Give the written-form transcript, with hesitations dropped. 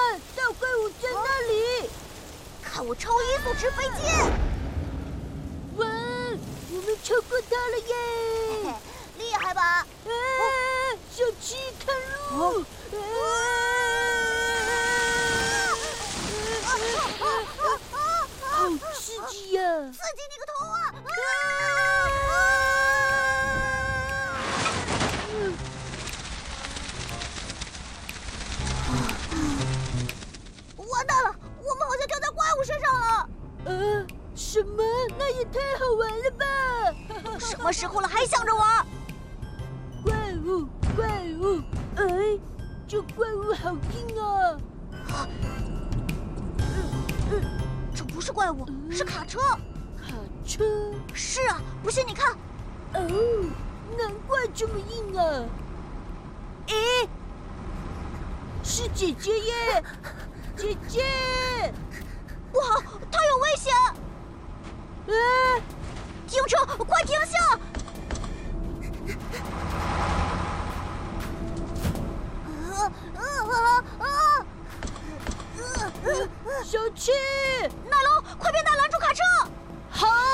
大怪物在那里！ 看我超音速直飞机！ 哇，我们超过它了耶！ 厉害吧？ 小七，看路！好刺激呀！ 刺激你个头啊！完蛋了，我们好像跳在怪物身上了。 什么？那也太好玩了吧！ 什么时候了还想着玩？ 怪物，怪物！哎，这怪物好硬啊！ 这不是怪物，是卡车。 卡车？ 是啊，不信你看。 哦，难怪这么硬啊！诶，是姐姐耶！姐姐， 不好，它有危险！停车，快停下！ 小七， 奶龙，快别拦住卡车！ 好。